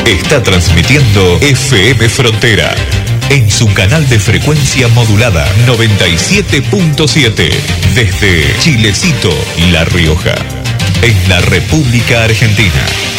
Está transmitiendo FM Frontera en su canal de frecuencia modulada 97.7 desde Chilecito, La Rioja, en la República Argentina.